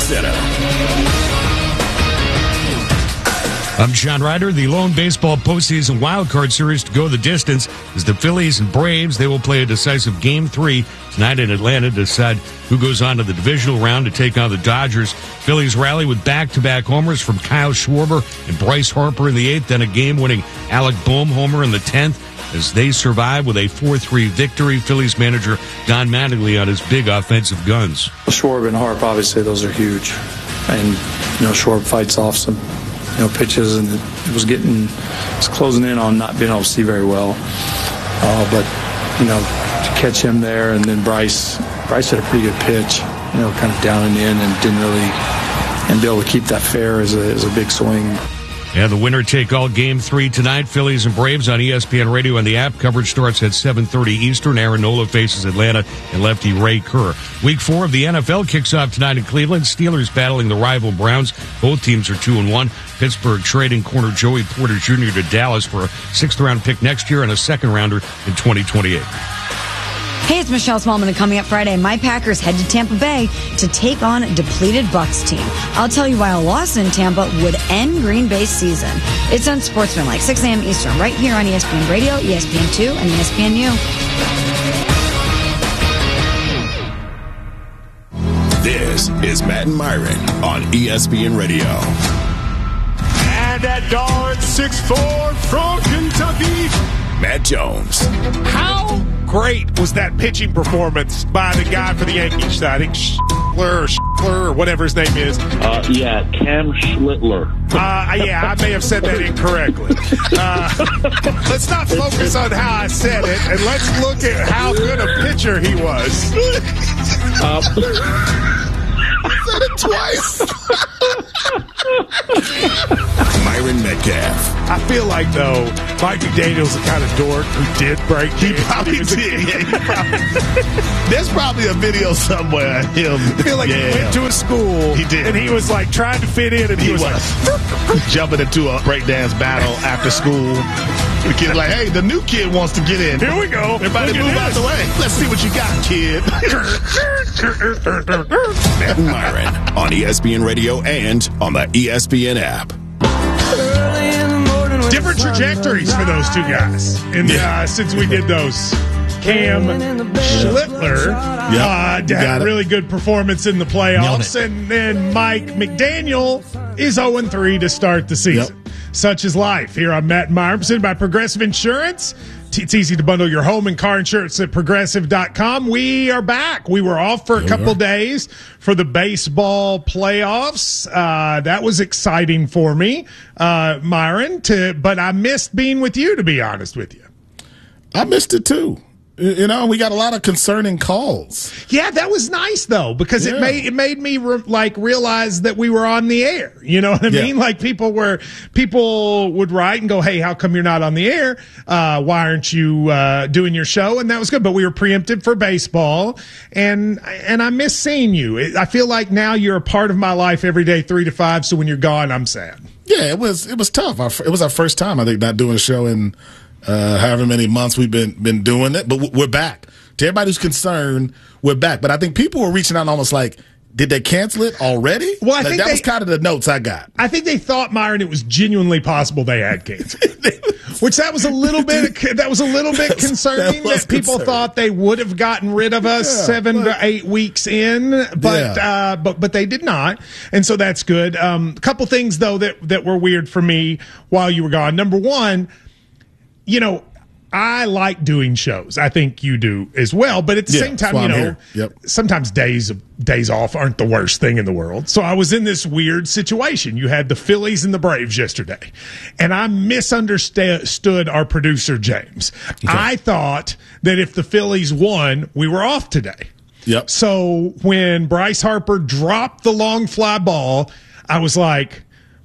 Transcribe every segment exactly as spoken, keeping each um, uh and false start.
Center. I'm John Ryder. The lone baseball postseason wildcard series to go the distance is the Phillies and Braves. They will play a decisive game three tonight in Atlanta to decide who goes on to the divisional round to take on the Dodgers. Phillies rally with back-to-back homers from Kyle Schwarber and Bryce Harper in the eighth, then a game-winning Alec Boehm homer in the tenth. As they survive with a four three victory, Phillies manager Don Mattingly on his big offensive guns. Schwarber and Harp, obviously, those are huge. And, you know, Schwarber fights off some, you know, pitches, and it was getting, it was closing in on not being able to see very well. Uh, but, you know, to catch him there, and then Bryce, Bryce had a pretty good pitch, you know, kind of down and in, and didn't really, and be able to keep that fair is a, is a big swing. Yeah, the winner-take-all game three tonight, Phillies and Braves on E S P N Radio and the app. Coverage starts at seven thirty Eastern. Aaron Nola faces Atlanta and lefty Ray Kerr. Week four of the N F L kicks off tonight in Cleveland. Steelers battling the rival Browns. Both teams are two and one. Pittsburgh trading corner Joey Porter Junior to Dallas for a sixth-round pick next year and a second-rounder in twenty twenty-eight. Hey, it's Michelle Smallman, and coming up Friday, my Packers head to Tampa Bay to take on a depleted Bucs team. I'll tell you why a loss in Tampa would end Green Bay's season. It's on Sportsman, like six a.m. Eastern, right here on E S P N Radio, E S P N two, and E S P N U. This is Matt and Myron on E S P N Radio. And that dart six four from Kentucky, Matt Jones. How great was that pitching performance by the guy for the Yankees? I think Schlittler or Schlittler or whatever his name is. Uh, yeah, Cam Schlittler. Uh, yeah, I may have said that incorrectly. Uh, let's not focus on how I said it, and let's look at how good a pitcher he was. Uh, I said it twice. Myron Metcalf. I feel like, though, Mike McDaniel's the kind of dork who did break. He probably he did. Yeah, he probably, there's probably a video somewhere of him. I feel like yeah. he went to a school. He did. And he was like trying to fit in, and he, he was, was like jumping into a breakdance battle after school. The kid's like, hey, the new kid wants to get in. Here we go. Everybody Look move out the way. Let's see what you got, kid. Matt and Myron on E S P N Radio and on the E S P N app. Different trajectories for those two guys. And uh, since we did those, Cam Schlittler Yep, uh, had a really good performance in the playoffs. And then Mike McDaniel is oh and three to start the season. Yep. Such is life. Here on Matt and Myron, presented by Progressive Insurance. It's easy to bundle your home and car insurance at progressive dot com. We are back. We were off for a couple days for the baseball playoffs. Uh, that was exciting for me, uh, Myron, to, but I missed being with you, to be honest with you. I missed it too. You know, we got a lot of concerning calls. Yeah, that was nice though, because yeah. it made it made me re- like realize that we were on the air. You know what I yeah. mean? Like people were people would write and go, "Hey, how come you're not on the air? Uh, why aren't you uh, doing your show?" And that was good. But we were preempted for baseball, and and I miss seeing you. I feel like now you're a part of my life every day, three to five. So when you're gone, I'm sad. Yeah, it was it was tough. Our, it was our first time, I think, not doing a show in. Uh, however many months we've been been doing it, but we're back. To everybody who's concerned, we're back. But I think people were reaching out almost like, did they cancel it already? Well, I like, think that they, was kind of the notes I got. I think they thought, Myron, it was genuinely possible they had canceled. Which that was a little bit that was a little bit concerning that, that people concerning. thought they would have gotten rid of us yeah, seven but, to eight weeks in, but yeah. uh, but but they did not, and so that's good. Um, a couple things though that that were weird for me while you were gone. Number one. You know, I like doing shows. I think you do as well. But at the yeah, same time, you know, yep. sometimes days of days off aren't the worst thing in the world. So I was in this weird situation. You had the Phillies and the Braves yesterday, and I misunderstood our producer James. Okay. I thought that if the Phillies won, we were off today. Yep. So when Bryce Harper dropped the long fly ball, I was like,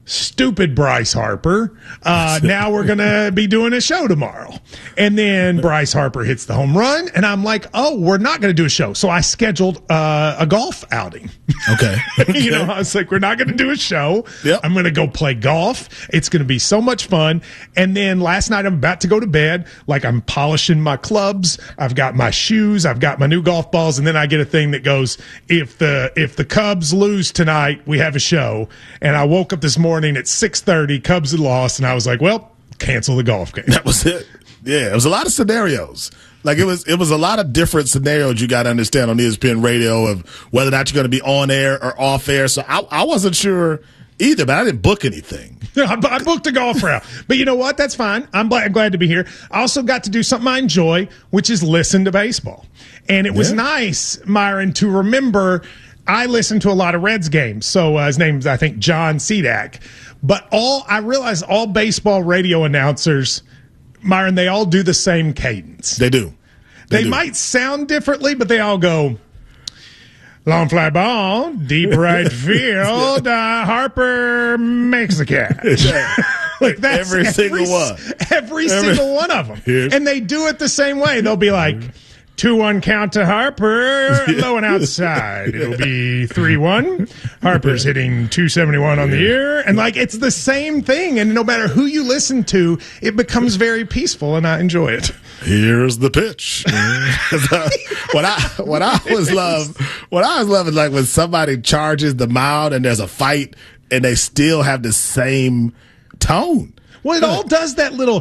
stupid Bryce Harper. Uh, now we're going to be doing a show tomorrow. And then Bryce Harper hits the home run, and I'm like, oh, we're not going to do a show. So I scheduled uh, a golf outing. Okay. okay. You know, I was like, we're not going to do a show. Yep. I'm going to go play golf. It's going to be so much fun. And then last night I'm about to go to bed. Like, I'm polishing my clubs. I've got my shoes. I've got my new golf balls. And then I get a thing that goes, if the if the Cubs lose tonight, we have a show. And I woke up this morning at six thirty, Cubs had lost, and I was like, well, cancel the golf game. That was it. Yeah, it was a lot of scenarios. Like, it was it was a lot of different scenarios you got to understand on E S P N Radio of whether or not you're going to be on air or off air. So I, I wasn't sure either, but I didn't book anything. I booked a golf route. But you know what? That's fine. I'm glad, I'm glad to be here. I also got to do something I enjoy, which is listen to baseball. And it was yeah. nice, Myron, to remember – I listen to a lot of Reds games. So uh, his name's, I think, John Sedak. But all I realize all baseball radio announcers, Myron, they all do the same cadence. They do. They, they do. might sound differently, but they all go, long fly ball, deep right field, uh, Harper makes the catch. Like, that's every, every single one. Every, every single one of them. Yes. And they do it the same way. They'll be like, two one count to Harper, low and outside. It'll be three one. Harper's hitting two seventy-one on the year. And, like, it's the same thing. And no matter who you listen to, it becomes very peaceful, and I enjoy it. Here's the pitch. what I what I always love, what I always love is, like, when somebody charges the mound and there's a fight and they still have the same tone. Well, it all does that little.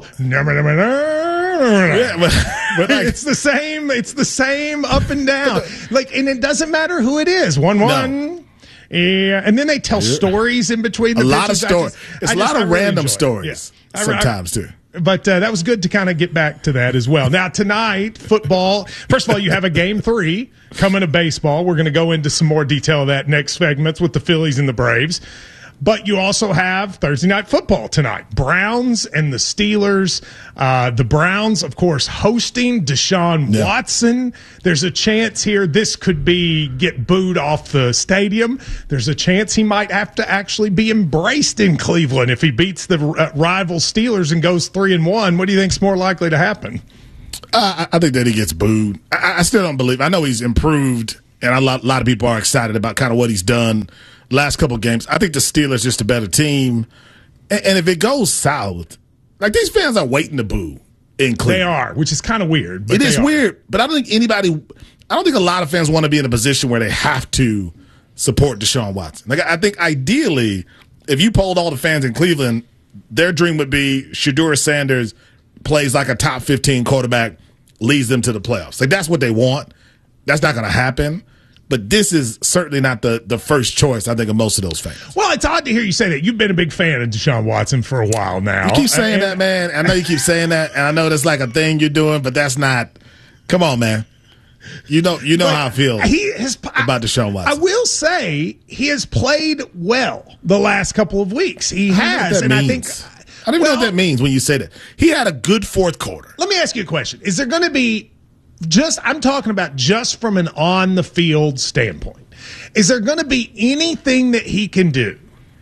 Yeah, but, but like, it's the same. It's the same up and down. Like, and it doesn't matter who it is. One one. No. Yeah, and then they tell yeah. stories in between. The a lot pitches. of stories. Just, it's I a lot just, of really random stories. Yeah. Sometimes I, I, too. But uh, that was good to kind of get back to that as well. Now, tonight, football. First of all, you have a game three coming to baseball. We're going to go into some more detail of that next segments with the Phillies and the Braves. But you also have Thursday night football tonight. Browns and the Steelers. Uh, the Browns, of course, hosting Deshaun yeah. Watson. There's a chance here this could be get booed off the stadium. There's a chance he might have to actually be embraced in Cleveland if he beats the uh, rival Steelers and goes three and one. What do you think's more likely to happen? Uh, I think that he gets booed. I, I still don't believe. I know he's improved, and a lot, a lot of people are excited about kind of what he's done last couple of games. I think the Steelers just a better team. And, and if it goes south, like, these fans are waiting to boo in Cleveland. They are, which is kind of weird. But it is are. weird, but I don't think anybody, I don't think a lot of fans want to be in a position where they have to support Deshaun Watson. Like, I think ideally, if you polled all the fans in Cleveland, their dream would be Shedeur Sanders plays like a top fifteen quarterback, leads them to the playoffs. Like, that's what they want. That's not going to happen. But this is certainly not the, the first choice, I think, of most of those fans. Well, it's odd to hear you say that. You've been a big fan of Deshaun Watson for a while now. You keep saying and, that, man. I know you keep saying that, and I know that's like a thing you're doing, but that's not. Come on, man. You know, you know how I feel he has, about Deshaun Watson. I will say he has played well the last couple of weeks. He has, and means. I think. I don't even well, know what that means when you say that. He had a good fourth quarter. Let me ask you a question. Is there going to be. Just, I'm talking about just from an on the field standpoint. Is there going to be anything that he can do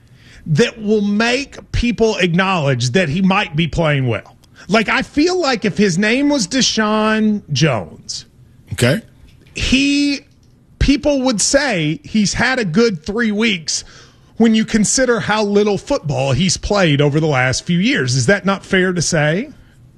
that will make people acknowledge that he might be playing well? Like, I feel like if his name was Deshaun Jones, okay, he people would say he's had a good three weeks when you consider how little football he's played over the last few years. Is that not fair to say?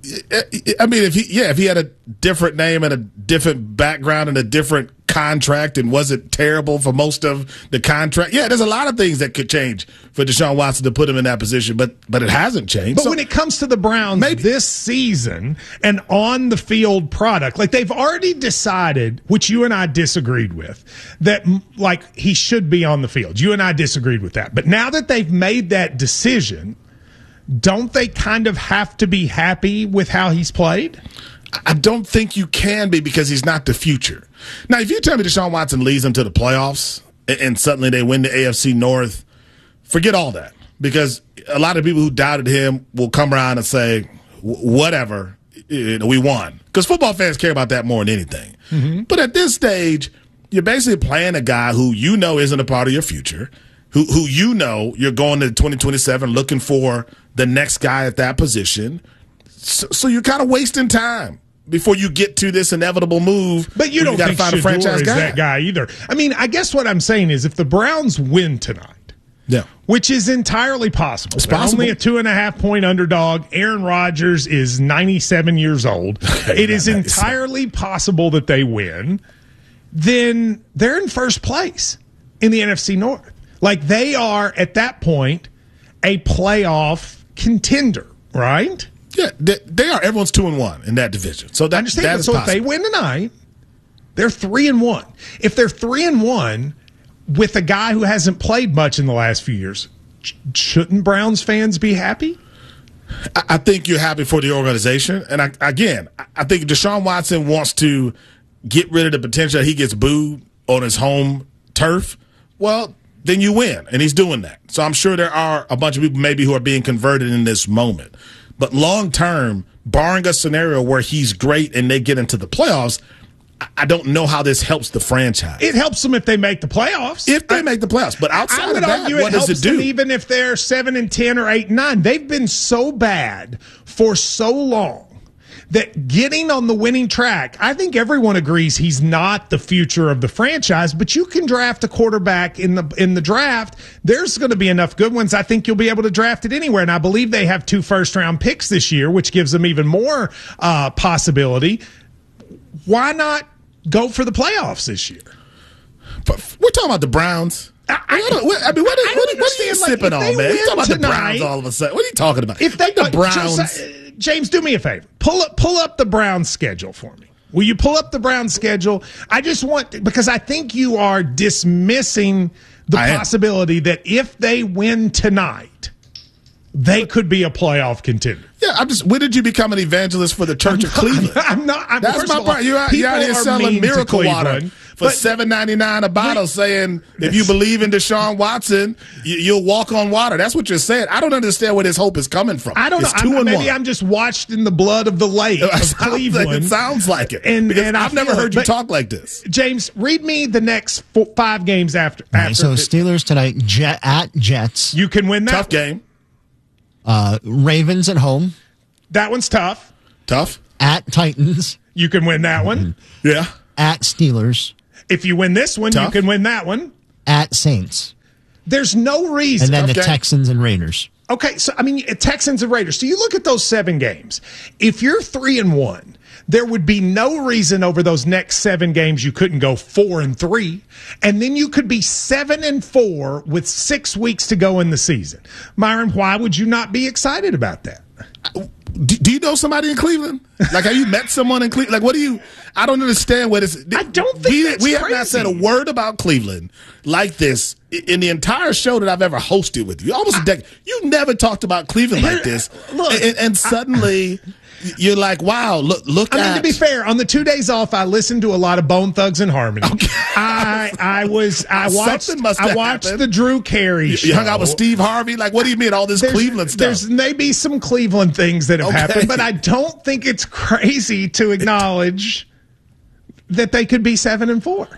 I mean, if he, yeah, if he had a different name and a different background and a different contract and wasn't terrible for most of the contract, yeah, there's a lot of things that could change for Deshaun Watson to put him in that position, but but it hasn't changed. But so, when it comes to the Browns maybe. this season and on the field product, like, they've already decided, which you and I disagreed with, that, like, he should be on the field. You and I disagreed with that. But now that they've made that decision, don't they kind of have to be happy with how he's played? I don't think you can be, because he's not the future. Now, if you tell me Deshaun Watson leads them to the playoffs and, and suddenly they win the A F C North, forget all that, because a lot of people who doubted him will come around and say, whatever, we won. Because football fans care about that more than anything. Mm-hmm. But at this stage, you're basically playing a guy who you know isn't a part of your future. who who you know you're going to twenty twenty-seven looking for the next guy at that position. So, so you're kind of wasting time before you get to this inevitable move. But you don't you gotta think find a Shedeur franchise is guy. that guy either. I mean, I guess what I'm saying is if the Browns win tonight, yeah, which is entirely possible. It's They're possible. only a two and a half point underdog. Aaron Rodgers is ninety-seven years old. It is entirely possible that they win. Then they're in first place in the N F C North. Like they are at that point a playoff contender, right? Yeah, they, they are. Everyone's two and one in that division. So that, I understand. that is so possible. if they win tonight, they're three and one. If they're three and one with a guy who hasn't played much in the last few years, sh- shouldn't Browns fans be happy? I, I think you're happy for the organization. And I, again, I, I think Deshaun Watson wants to get rid of the potential that he gets booed on his home turf. Well, then you win. And he's doing that. So I'm sure there are a bunch of people maybe who are being converted in this moment. But long term, barring a scenario where he's great and they get into the playoffs, I don't know how this helps the franchise. It helps them if they make the playoffs. If they make the playoffs, but outside I would of that, argue what it does helps it do? them even if they're seven and ten or eight and nine. They've been so bad for so long that getting on the winning track, I think everyone agrees he's not the future of the franchise, but you can draft a quarterback in the in the draft. There's going to be enough good ones. I think you'll be able to draft it anywhere. And I believe they have two first round picks this year, which gives them even more uh, possibility. Why not go for the playoffs this year? But we're talking about the Browns. I, I, I mean, what, I don't what, what are you understand, like, sipping if on, they man? win You're talking about the tonight- Browns all of a sudden. What are you talking about? If they the Browns, just, uh, James, do me a favor. Pull up, pull up the Browns schedule for me. Will you pull up the Browns schedule? I just want because I think you are dismissing the I am. possibility that if they win tonight, they could be a playoff contender. yeah, I'm just. When did you become an evangelist for the Church of Cleveland? I'm not. I'm, That's first my of all, part. You're out, you're out here people are selling mean to miracle water Cleveland, for but- seven ninety nine a bottle, saying if you believe in Deshaun Watson, you, you'll walk on water. That's what you're saying. I don't understand where this hope is coming from. I don't it's know. Two I'm, and maybe one. I'm just washed in the blood of the lake It of sounds like- Cleveland. It sounds like it. And, Because and I I've never feel heard it, you but- talk like this. James, read me the next four, five games after. All right, after so the- Steelers tonight, Jet at Jets, you can win that. Tough game. uh, Ravens at home, That one's tough. Tough. at Titans, You can win that one. Yeah. at Steelers, If you win this one, Tough. you can win that one. at Saints, There's no reason. and then the Okay. Texans and Raiders. Okay, so I mean, Texans and Raiders. So you look at those seven games. If you're three and one, there would be no reason over those next seven games you couldn't go four and three, and then you could be seven and four with six weeks to go in the season. Myron, why would you not be excited about that? Do, do you know somebody in Cleveland? Like, have you met someone in Cleveland? Like, what do you? I don't understand what it's. I don't think we, that's we have crazy. not said a word about Cleveland like this i- in the entire show that I've ever hosted with you. Almost a decade. You never talked about Cleveland like this, Look, and, and suddenly you're like, "Wow, look, look I at." mean, to be fair, on the two days off, I listened to a lot of Bone Thugs and Harmony. Okay. I I was I watched Something must I have watched happened. the Drew Carey show. you hung out with Steve Harvey. Like, what do you mean all this There's, Cleveland stuff? there's maybe some Cleveland things that have Okay. happened, but I don't think it's crazy to acknowledge that they could be seven and four.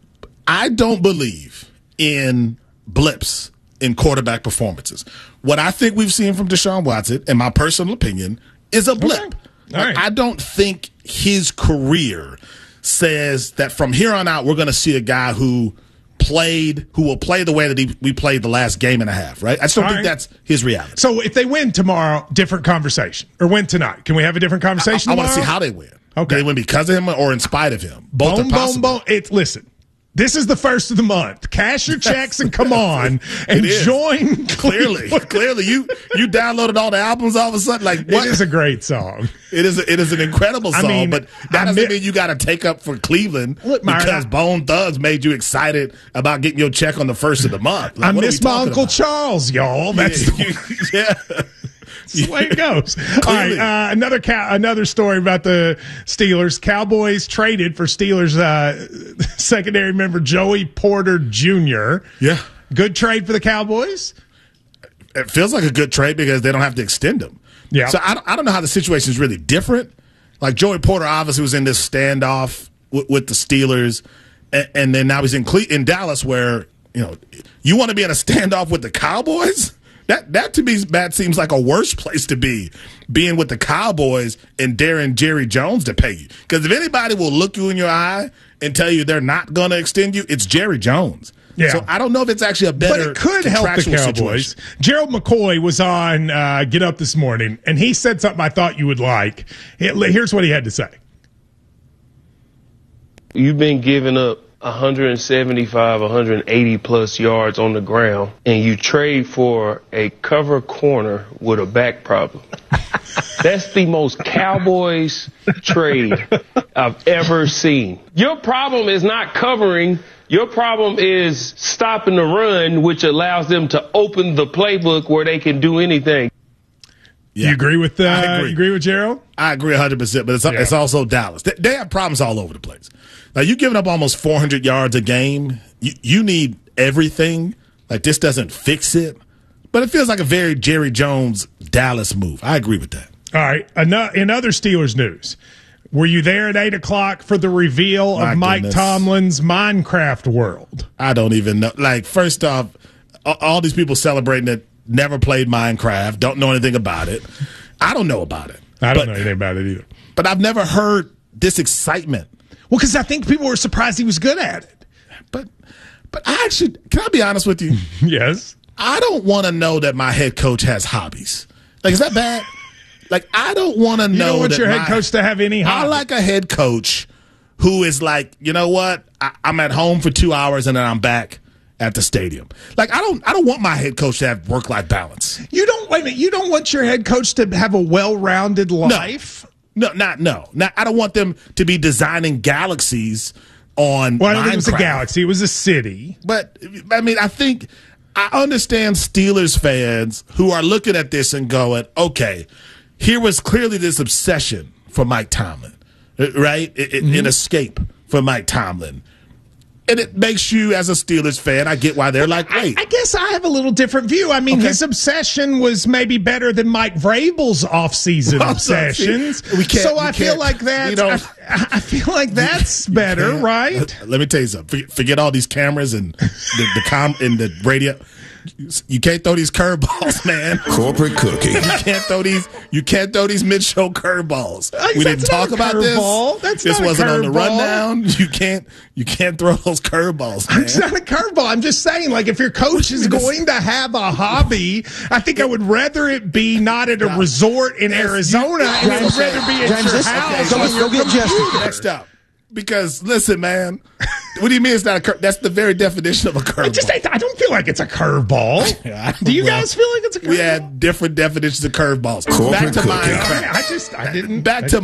I don't believe in blips in quarterback performances. What I think we've seen from Deshaun Watson, in my personal opinion, is a blip. Okay. All right. I don't think his career says that from here on out we're going to see a guy who played, who will play the way that he, we played the last game and a half, right? I just don't All think right. that's his reality. So if they win tomorrow, different conversation. Or win tonight. Can we have a different I, conversation I want to see tomorrow? how they win. Okay. They win because of him or in spite of him. Both Boom, are possible. boom, boom. It's listen. This is the first of the month. Cash your checks and come on and It is. join. Clearly, Cleveland. clearly, you you downloaded all the albums all of a sudden. Like, what? It is a great song. It is a, it is an incredible I song, mean, but that I doesn't mi- mean you got to take up for Cleveland Look, Myron, because I- Bone Thugs made you excited about getting your check on the first of the month. Like, I what are miss we my talking Uncle about? Charles, y'all. That's the, yeah. that's the way it goes. All right, uh, another cow, another story about the Steelers. Cowboys traded for Steelers uh, secondary member Joey Porter Junior Yeah. Good trade for the Cowboys. It feels like a good trade because they don't have to extend him. Yeah. So I don't, I don't know how the situation is really different. Like Joey Porter obviously was in this standoff with, with the Steelers, and, and then now he's in Cle- in Dallas where you know, you want to be in a standoff with the Cowboys? That that to me, Matt, seems like a worse place to be, being with the Cowboys and daring Jerry Jones to pay you. Because if anybody will look you in your eye and tell you they're not going to extend you, it's Jerry Jones. Yeah. So I don't know if it's actually a better But it could help the Cowboys. Situation. Gerald McCoy was on uh, Get Up this morning, and he said something I thought you would like. Here's what he had to say. You've been giving up one seventy-five, one eighty plus yards on the ground, and you trade for a cover corner with a back problem. That's the most Cowboys trade I've ever seen. Your problem is not covering. Your problem is stopping the run, which allows them to open the playbook where they can do anything. Yeah. You agree with uh, I agree. You agree with Gerald? I agree one hundred percent, but it's, yeah. it's also Dallas. They, they have problems all over the place. Now, you're giving up almost four hundred yards a game. You, you need everything. Like, this doesn't fix it. But it feels like a very Jerry Jones Dallas move. I agree with that. All right. In other Steelers news, were you there at eight o'clock for the reveal My of Mike goodness. Tomlin's Minecraft world? I don't even know. Like, first off, all these people celebrating that never played Minecraft, don't know anything about it. I don't know about it. I don't but, know anything about it either. But I've never heard this excitement. Well, because I think people were surprised he was good at it. But but I actually, can I be honest with you? Yes. I don't want to know that my head coach has hobbies. Like, is that bad? Like, I don't want to know. You don't want that your my, head coach to have any hobby. I like a head coach who is like, you know what? I, I'm at home for two hours and then I'm back at the stadium. Like, I don't I don't want my head coach to have work-life balance. You don't, wait a minute, you don't want your head coach to have a well-rounded life? No. No, not no. Not, I don't want them to be designing galaxies on Well, I don't Minecraft. think it was a galaxy. It was a city. But, I mean, I think I understand Steelers fans who are looking at this and going, okay, here was clearly this obsession for Mike Tomlin, right? It, it, mm-hmm. An escape for Mike Tomlin. And it makes you, as a Steelers fan, I get why they're like, wait. I, I guess I have a little different view. I mean, okay. His obsession was maybe better than Mike Vrabel's offseason well, obsessions. We can't, so I feel like that's, I, I feel like that's better, right? Let me tell you something. Forget all these cameras and the, the com and the radio. You can't throw these curveballs, man. Corporate cookie. You can't throw these. You can't throw these mid-show curveballs. We didn't talk about this. That's this not wasn't a on the rundown. You can't. You can't throw those curveballs, man. It's not a curveball. I'm just saying, like, if your coach is going to have a hobby, I think I would rather it be not at a resort in Arizona, and I would rather be at your house on your computer. Next up. Because, listen, man, what do you mean it's not a curve? That's the very definition of a curveball. I just, I, I don't feel like it's a curveball. Yeah, do you well, guys feel like it's a curveball? We had different definitions of curveballs. Back to Minecraft. I just, I didn't. Back to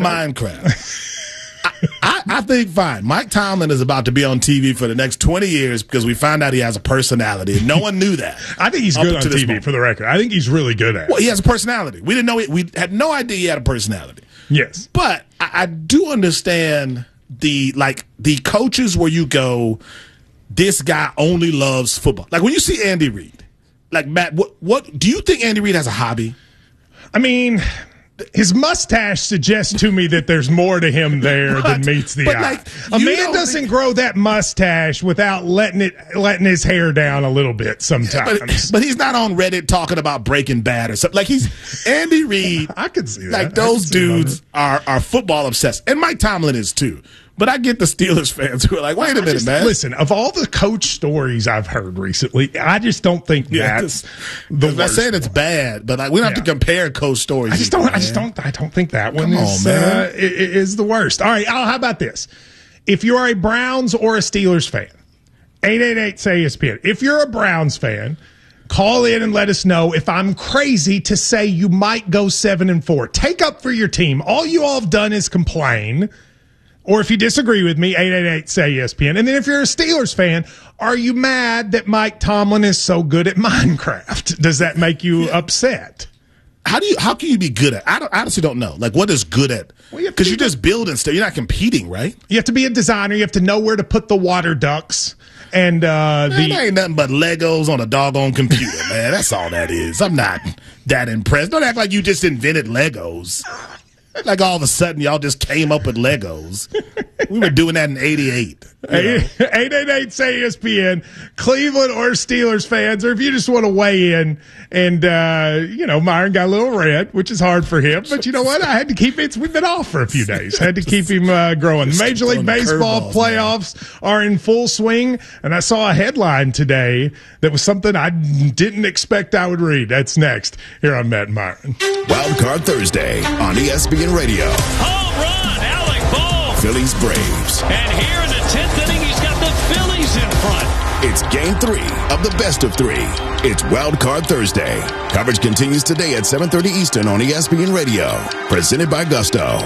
Minecraft. I, I, I think, fine, Mike Tomlin is about to be on T V for the next twenty years because we found out he has a personality. No one knew that. I think he's good on T V, moment. For the record. I think he's really good at it. Well, he has a personality. We didn't know it. We had no idea he had a personality. Yes. But I, I do understand the like the coaches where you go, this guy only loves football. Like when you see Andy Reid, like Matt, what what do you think Andy Reid has a hobby? I mean, his mustache suggests to me that there's more to him there but, than meets the but eye. Like, a man doesn't think, grow that mustache without letting it letting his hair down a little bit sometimes. But, but he's not on Reddit talking about Breaking Bad or something. Like he's Andy Reid. I could see that. Like those dudes are are football obsessed, and Mike Tomlin is too. But I get the Steelers fans who are like, wait a minute, just, man. Listen, of all the coach stories I've heard recently, I just don't think yeah, that's the I'm not saying it's bad, but like, we don't yeah. have to compare coach stories. I just don't. Either, I just don't. I don't think that one Come is on, man. Uh, is the worst. All right, Al, how about this? If you are a Browns or a Steelers fan, eight eight eight say E S P N. If you're a Browns fan, call in and let us know if I'm crazy to say you might go seven and four. Take up for your team. All you all have done is complain. Or if you disagree with me, eight eight eight say E S P N. And then if you're a Steelers fan, are you mad that Mike Tomlin is so good at Minecraft? Does that make you yeah. upset? How do you? How can you be good at? I, don't, I honestly don't know. Like, what is good at? Because well, you you're just building stuff. You're not competing, right? You have to be a designer. You have to know where to put the water ducks. And uh, man, the that ain't nothing but Legos on a doggone computer, man. That's all that is. I'm not that impressed. Don't act like you just invented Legos. Like all of a sudden, y'all just came up with Legos. We were doing that in eighty-eight. eight eight eight say E S P N, Cleveland or Steelers fans, or if you just want to weigh in. And, uh, you know, Myron got a little red, which is hard for him. But you know what? I had to keep it. We've been off for a few days. I had to keep him uh, growing. The Major League Baseball playoffs are in full swing. And I saw a headline today that was something I didn't expect I would read. That's next here on Matt and Myron. Wild Card Thursday on E S P N Radio. Home run, Alec Bohm. Phillies Braves. And here in the tenth inning, he's got the Phillies in front. It's game three of the best of three. It's Wild Card Thursday. Coverage continues today at seven thirty Eastern on E S P N Radio. Presented by Gusto.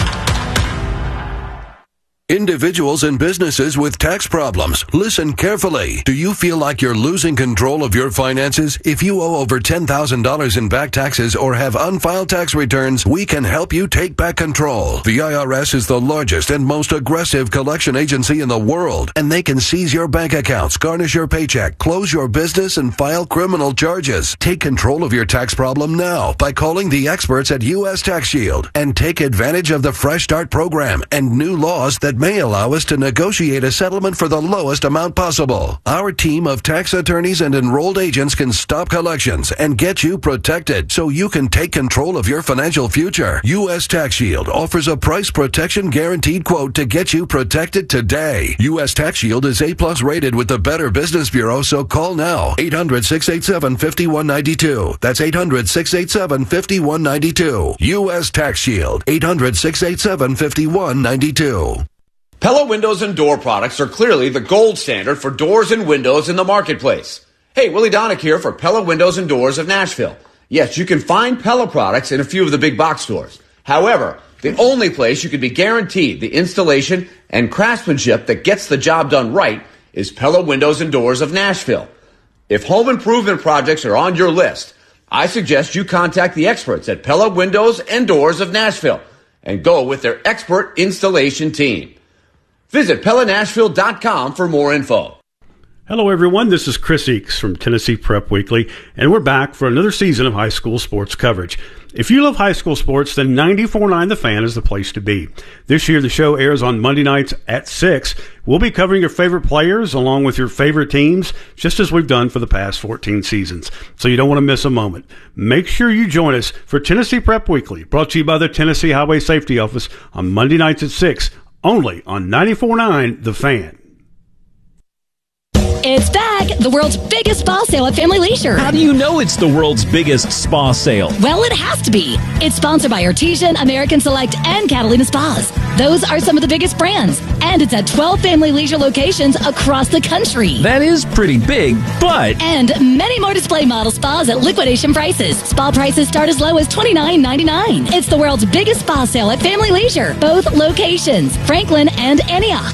Individuals and businesses with tax problems, listen carefully. Do you feel like you're losing control of your finances? If you owe over ten thousand dollars in back taxes or have unfiled tax returns, we can help you take back control. The I R S is the largest and most aggressive collection agency in the world, and they can seize your bank accounts, garnish your paycheck, close your business, and file criminal charges. Take control of your tax problem now by calling the experts at U S Tax Shield and take advantage of the Fresh Start program and new laws that may allow us to negotiate a settlement for the lowest amount possible. Our team of tax attorneys and enrolled agents can stop collections and get you protected so you can take control of your financial future. U S Tax Shield offers a price protection guaranteed quote to get you protected today. U S Tax Shield is A plus rated with the Better Business Bureau, so call now. eight hundred, six eight seven, five one nine two. That's eight hundred, six eight seven, five one nine two. U S Tax Shield. eight hundred, six eight seven, five one nine two. Pella Windows and Door products are clearly the gold standard for doors and windows in the marketplace. Hey, Willie Donick here for Pella Windows and Doors of Nashville. Yes, you can find Pella products in a few of the big box stores. However, the only place you can be guaranteed the installation and craftsmanship that gets the job done right is Pella Windows and Doors of Nashville. If home improvement projects are on your list, I suggest you contact the experts at Pella Windows and Doors of Nashville and go with their expert installation team. Visit Pella Nashville dot com for more info. Hello, everyone. This is Chris Eakes from Tennessee Prep Weekly, and we're back for another season of high school sports coverage. If you love high school sports, then ninety-four point nine The Fan is the place to be. This year, the show airs on Monday nights at six. We'll be covering your favorite players along with your favorite teams, just as we've done for the past fourteen seasons. So you don't want to miss a moment. Make sure you join us for Tennessee Prep Weekly, brought to you by the Tennessee Highway Safety Office on Monday nights at six. Only on ninety-four point nine The Fan. It's back! The world's biggest spa sale at Family Leisure. How do you know it's the world's biggest spa sale? Well, it has to be. It's sponsored by Artesian, American Select, and Catalina Spas. Those are some of the biggest brands. And it's at twelve Family Leisure locations across the country. That is pretty big, but... And many more display model spas at liquidation prices. Spa prices start as low as twenty-nine ninety-nine. It's the world's biggest spa sale at Family Leisure. Both locations, Franklin and Antioch.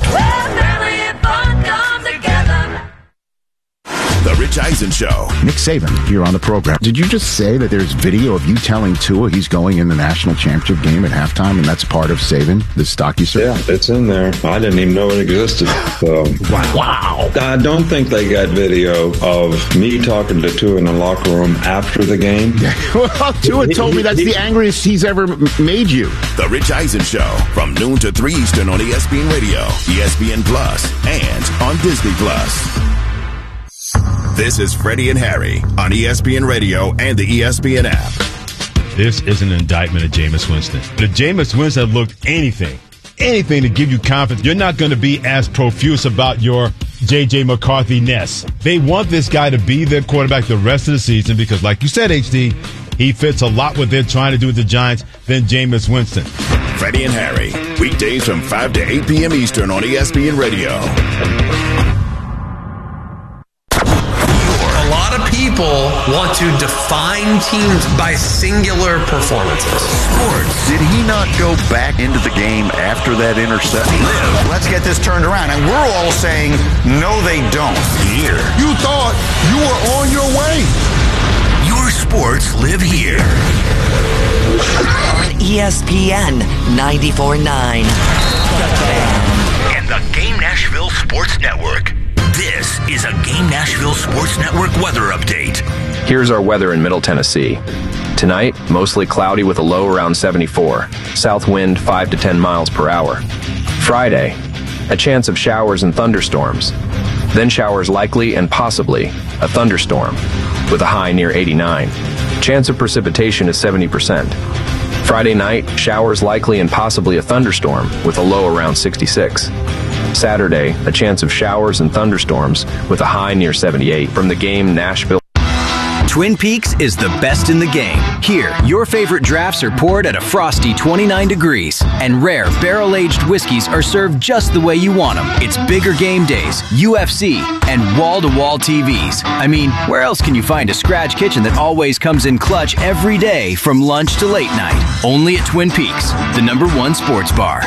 The Rich Eisen Show. Nick Saban here on the program. Did you just say that there's video of you telling Tua he's going in the national championship game at halftime, and that's part of Saban, the stock you serve? Yeah, it's in there. I didn't even know it existed. So. Wow. wow. I don't think they got video of me talking to Tua in the locker room after the game. Well, Tua told me that's the angriest he's ever made you. The Rich Eisen Show from noon to three Eastern on E S P N Radio, E S P N Plus, and on Disney Plus. This is Freddie and Harry on E S P N Radio and the E S P N app. This is an indictment of Jameis Winston. If Jameis Winston looked anything, anything to give you confidence, you're not going to be as profuse about your J J. McCarthy-ness. They want this guy to be their quarterback the rest of the season because, like you said, H D, he fits a lot what they're trying to do with the Giants than Jameis Winston. Freddie and Harry, weekdays from five to eight p.m. Eastern on E S P N Radio. People want to define teams by singular performances. Sports. Did he not go back into the game after that interception? Live. Let's get this turned around. And we're all saying, no, they don't. Here. You thought you were on your way. Your sports live here. E S P N ninety-four point nine. And the Game Nashville Sports Network. This is a Game Nashville Sports Network weather update. Here's our weather in Middle Tennessee. Tonight, mostly cloudy with a low around seventy-four. South wind five to ten miles per hour. Friday, a chance of showers and thunderstorms. Then showers likely and possibly a thunderstorm with a high near eighty-nine. Chance of precipitation is seventy percent. Friday night, showers likely and possibly a thunderstorm with a low around sixty-six. Saturday, a chance of showers and thunderstorms with a high near seventy-eight. From the game, Nashville. Twin Peaks is the best in the game. Here, your favorite drafts are poured at a frosty twenty-nine degrees, and rare barrel-aged whiskeys are served just the way you want them. It's bigger game days, U F C, and wall-to-wall T Vs. I mean, where else can you find a scratch kitchen that always comes in clutch every day from lunch to late night? Only at Twin Peaks, the number one sports bar.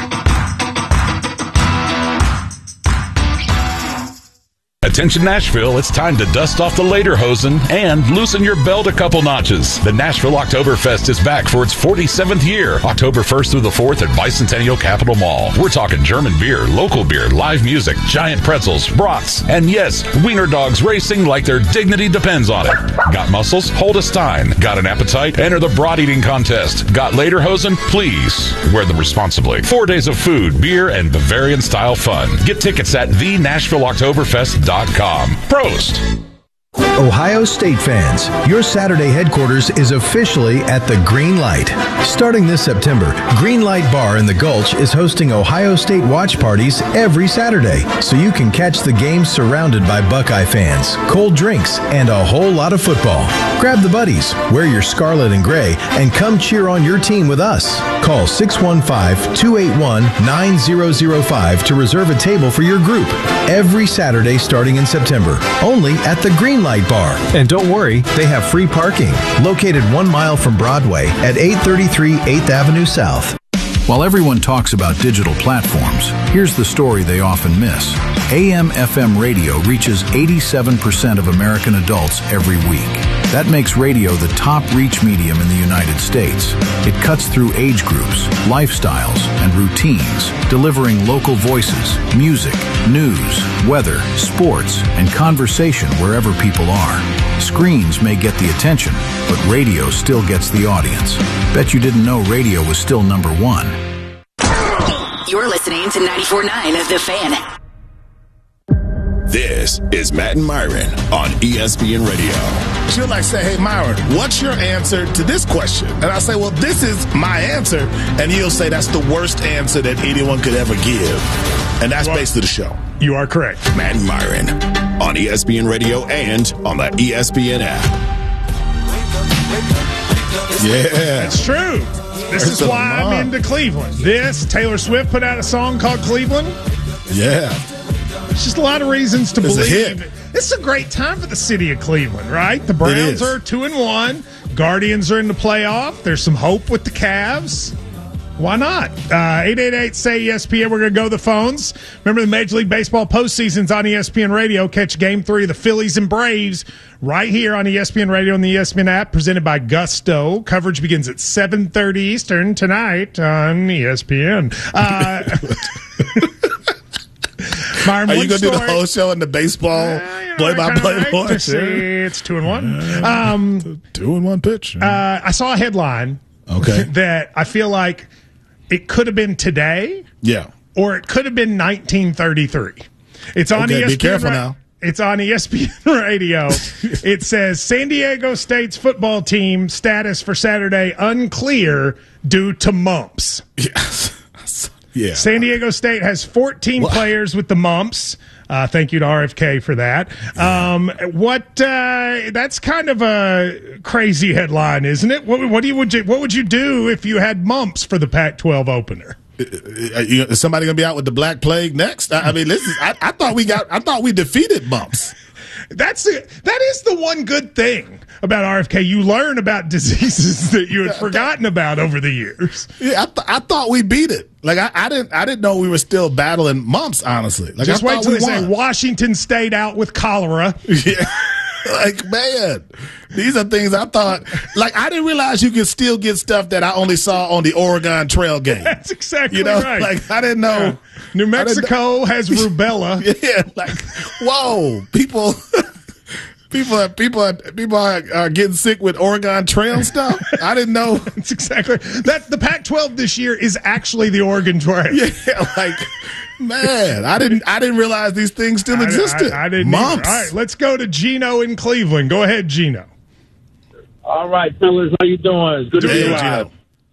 Attention Nashville, it's time to dust off the lederhosen and loosen your belt a couple notches. The Nashville Oktoberfest is back for its forty-seventh year, October first through the fourth at Bicentennial Capitol Mall. We're talking German beer, local beer, live music, giant pretzels, brats, and yes, wiener dogs racing like their dignity depends on it. Got muscles? Hold a stein. Got an appetite? Enter the brat eating contest. Got lederhosen? Please wear them responsibly. Four days of food, beer, and Bavarian style fun. Get tickets at the Nashville Oktoberfest dot com. Prost! Ohio State fans, your Saturday headquarters is officially at the Green Light. Starting this September, Green Light Bar in the Gulch is hosting Ohio State watch parties every Saturday, so you can catch the game surrounded by Buckeye fans, cold drinks, and a whole lot of football. Grab the buddies, wear your scarlet and gray, and come cheer on your team with us. Call six one five, two eight one, nine zero zero five to reserve a table for your group every Saturday starting in September, only at the Green Light Bar. And don't worry, they have free parking, located one mile from Broadway at eight thirty-three eighth Avenue South. While everyone talks about digital platforms, here's the story they often miss. A M F M radio reaches eighty-seven percent of American adults every week. That makes radio the top reach medium in the United States. It cuts through age groups, lifestyles, and routines, delivering local voices, music, news, weather, sports, and conversation wherever people are. Screens may get the attention, but radio still gets the audience. Bet you didn't know radio was still number one. You're listening to ninety-four point nine The Fan. This is Matt and Myron on E S P N Radio. She'll like say, hey, Myron, what's your answer to this question? And I say, well, this is my answer. And he'll say that's the worst answer that anyone could ever give. And that's well, basically the show. You are correct. Matt and Myron on E S P N Radio and on the E S P N app. Yeah. It's true. This There's is why I'm into Cleveland. This, Taylor Swift put out a song called Cleveland. Yeah. It's just a lot of reasons to it's believe it. It's a great time for the city of Cleveland, right? The Browns are two and one. Guardians are in the playoff. There's some hope with the Cavs. Why not? Uh, eight eight eight, say E S P N. We're going to go to the phones. Remember the Major League Baseball postseason's on E S P N Radio. Catch Game three of the Phillies and Braves right here on E S P N Radio and the E S P N app, presented by Gusto. Coverage begins at seven thirty Eastern tonight on E S P N. Uh, Myron, Are you going to do the whole show in the baseball uh, play-by-play right voice? It's two and one. Um, two and one pitch. Uh, I saw a headline okay. that I feel like it could have been today. Yeah. Or it could have been nineteen thirty-three. It's on okay, E S P N. Be careful ra- now. It's on E S P N Radio. It says San Diego State's football team status for Saturday unclear due to mumps. Yes. Yeah. San Diego State has fourteen what? players with the mumps. Uh, thank you to R F K for that. Yeah. Um, what? Uh, that's kind of a crazy headline, isn't it? What, what do you would you what would you do if you had mumps for the Pac twelve opener? Is somebody gonna be out with the Black Plague next? I, I mean, listen. I, I thought we got. I thought we defeated mumps. That's a, that is the one good thing about R F K. You learn about diseases that you had yeah, forgotten about over the years. Yeah, I, th- I thought we beat it. Like I, I didn't, I didn't know we were still battling mumps. Honestly, like, just I wait till they won. say Washington State out with cholera. Yeah. Like, man, these are things I thought. Like, I didn't realize you could still get stuff that I only saw on the Oregon Trail game. That's exactly you know? right. Like, I didn't know. Yeah. New Mexico has rubella. Yeah, like, whoa, people. People are people are people are, are getting sick with Oregon Trail stuff. I didn't know. It's exactly that. The Pac twelve this year is actually the Oregon Trail. Yeah, like man, I didn't I didn't realize these things still I, existed. I, I didn't. Months. All right, let's go to Gino in Cleveland. Go ahead, Gino. All right, fellas, how you doing? It's good to Hey, be live.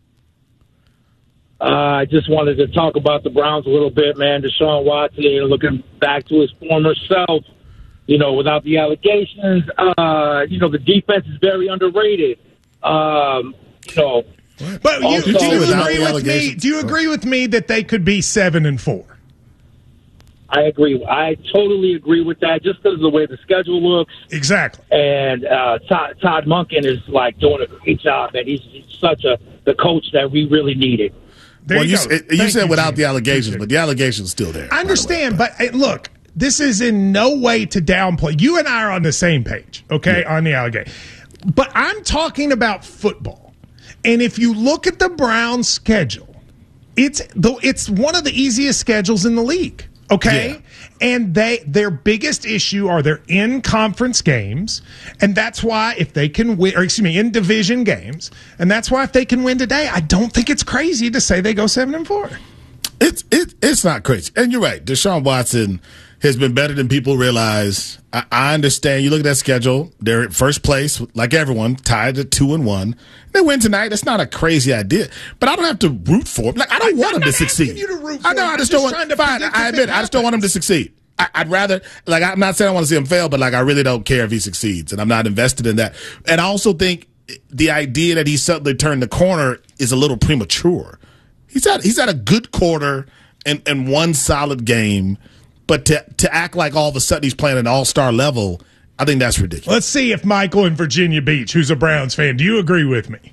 Uh, I just wanted to talk about the Browns a little bit, man. Deshaun Watson, you know, looking back to his former self, you know, without the allegations, uh, you know, the defense is very underrated. Um, you know, but you, also, do you agree with me? Do you agree with me that they could be seven and four? I agree. I totally agree with that, just because of the way the schedule looks. Exactly. And uh, Todd, Todd Monken is like doing a great job, and he's, he's such a the coach that we really needed. There well, you, you, go. you Thank said you, without Gino. the allegations, but the allegations are still there. I understand, but hey, look, this is in no way to downplay. You and I are on the same page, okay, yeah. on the allegation. But I'm talking about football. And if you look at the Browns' schedule, it's the, it's one of the easiest schedules in the league, okay? Yeah. And they their biggest issue are their in-conference games, and that's why if they can win, or excuse me, in division games, and that's why if they can win today, I don't think it's crazy to say they go seven and four. It's it, it's not crazy, and you're right. Deshaun Watson has been better than people realize. I, I understand. You look at that schedule; they're at first place, like everyone, tied at two and one. They win tonight. That's not a crazy idea, but I don't have to root for them. Like I don't I'm want them to not succeed. You to root for I know. I just, just don't want. Fine. I admit. I just don't want them to succeed. I, I'd rather, like, I'm not saying I want to see him fail, but like, I really don't care if he succeeds, and I'm not invested in that. And I also think the idea that he suddenly turned the corner is a little premature. He's had he's had a good quarter and, and one solid game, but to to act like all of a sudden he's playing at an all-star level, I think that's ridiculous. Let's see if Michael in Virginia Beach, who's a Browns fan, do you agree with me?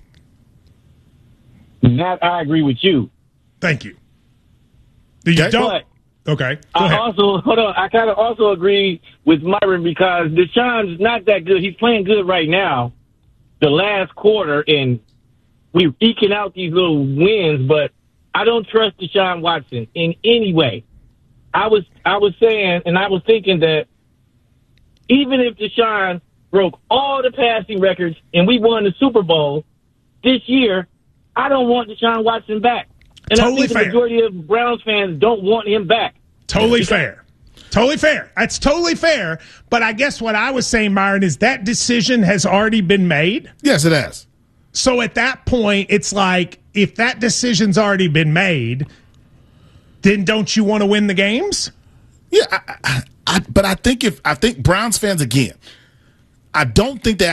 That I agree with you. Thank you. You okay. don't? But okay. Go I ahead. also hold on. I kind of also agree with Myron because Deshaun's not that good. He's playing good right now. The last quarter, and we're eking out these little wins, but I don't trust Deshaun Watson in any way. I was I was saying, and I was thinking that even if Deshaun broke all the passing records and we won the Super Bowl this year, I don't want Deshaun Watson back. And totally I think the fair. majority of Browns fans don't want him back. Totally fair. Totally fair. That's totally fair. But I guess what I was saying, Myron, is that decision has already been made. Yes, it has. So at that point, it's like, if that decision's already been made, then don't you want to win the games? Yeah, I, I, I, but I think if I think Browns fans again, I don't think they